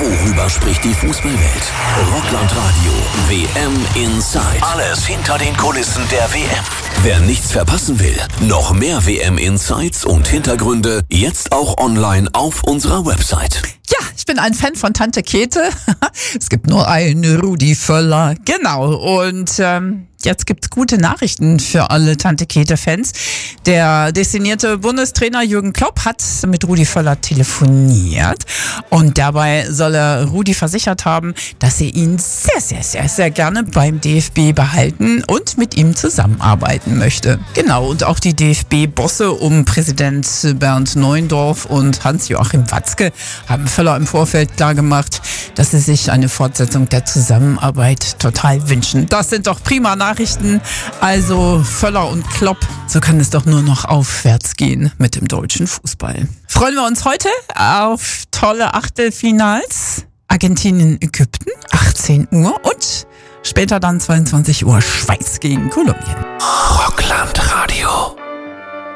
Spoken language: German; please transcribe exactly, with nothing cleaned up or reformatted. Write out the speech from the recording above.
Worüber spricht die Fußballwelt? Rockland-Radio W M Inside. Alles hinter den Kulissen der W M. Wer nichts verpassen will, noch mehr W M-Insights und Hintergründe jetzt auch online auf unserer Website. Ja, ich bin ein Fan von Tante Käthe. Es gibt nur einen Rudi Völler. Genau. Und ähm, jetzt gibt's gute Nachrichten für alle Tante Käthe-Fans. Der designierte Bundestrainer Jürgen Klopp hat mit Rudi Völler telefoniert. Und dabei soll er Rudi versichert haben, dass er ihn sehr, sehr, sehr, sehr gerne beim D F B behalten und mit ihm zusammenarbeiten möchte. Genau. Und auch die D F B-Bosse um Präsident Bernd Neuendorf und Hans-Joachim Watzke haben Völler im Vorfeld klargemacht, dass sie sich eine Fortsetzung der Zusammenarbeit total wünschen. Das sind doch prima Nachrichten. Also Völler und Klopp, so kann es doch nur noch aufwärts gehen mit dem deutschen Fußball. Freuen wir uns heute auf tolle Achtelfinals. Argentinien, Ägypten, achtzehn Uhr und später dann zweiundzwanzig Uhr Schweiz gegen Kolumbien. Rockland Radio.